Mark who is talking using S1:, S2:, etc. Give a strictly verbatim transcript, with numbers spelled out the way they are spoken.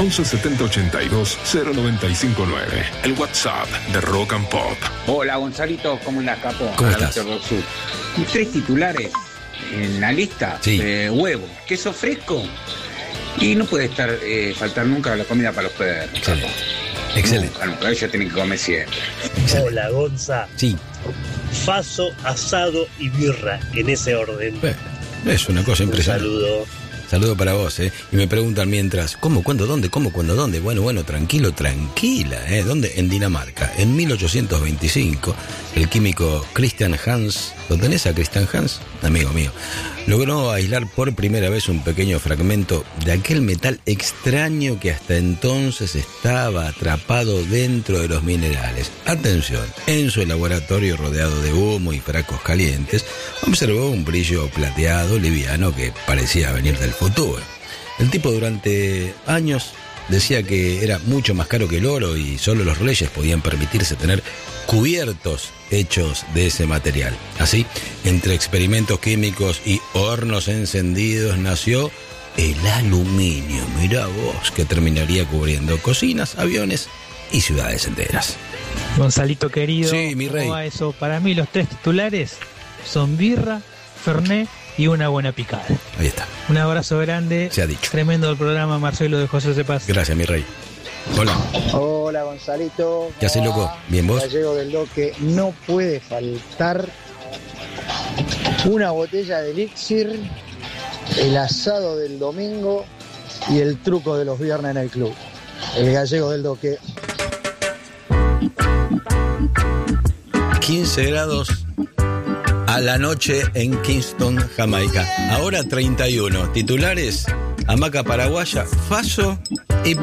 S1: once setenta ochenta y dos cero noventa y cinco nueve. El WhatsApp de Rock and Pop.
S2: Hola Gonzalito, ¿cómo andás, capo?
S3: ¿Cómo estás?
S2: Tres titulares en la lista.
S3: Sí.
S2: Eh, huevo, queso fresco y no puede estar eh, faltar nunca la comida para los perros.
S3: Excelente. Excelente.
S2: Nunca, nunca, ellos tienen que comer siempre.
S3: Excelente.
S4: Hola Gonza.
S3: Sí.
S4: Faso, asado y birra, en ese orden.
S3: Eh, es una cosa
S4: Un
S3: impresionante.
S4: saludo.
S3: Saludo para vos, ¿eh? Y me preguntan mientras, ¿cómo, cuándo, dónde, cómo, cuándo, dónde? Bueno, bueno, tranquilo, tranquila, ¿eh? ¿Dónde? En Dinamarca. En mil ochocientos veinticinco, el químico Christian Hans, ¿lo tenés a Christian Hans? Amigo mío. Logró aislar por primera vez un pequeño fragmento de aquel metal extraño que hasta entonces estaba atrapado dentro de los minerales. Atención, en su laboratorio rodeado de humo y frascos calientes, observó un brillo plateado liviano que parecía venir del futuro. El tipo durante años decía que era mucho más caro que el oro y solo los reyes podían permitirse tener cubiertos hechos de ese material. Así, entre experimentos químicos y hornos encendidos nació el aluminio. Mirá vos, que terminaría cubriendo cocinas, aviones y ciudades enteras.
S5: Gonzalito querido,
S3: Sí, mi rey.
S5: ¿cómo va eso? Para mí los tres titulares son birra, fernet y una buena picada.
S3: Ahí está.
S5: Un abrazo grande.
S3: Se ha dicho.
S5: Tremendo el programa, Marcelo de José Cepaz.
S3: Gracias, mi rey. Hola.
S6: Hola Gonzalito.
S3: ¿Qué haces, loco? ¿Bien vos?
S6: Gallego del Doque, no puede faltar una botella de elixir, el asado del domingo y el truco de los viernes en el club. El Gallego del Doque.
S3: quince grados a la noche en Kingston, Jamaica. Ahora treinta y uno. Titulares: hamaca paraguaya, faso y